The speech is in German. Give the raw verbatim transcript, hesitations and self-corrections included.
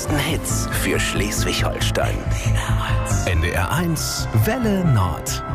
besten Hits für Schleswig-Holstein. N D R eins Welle Nord.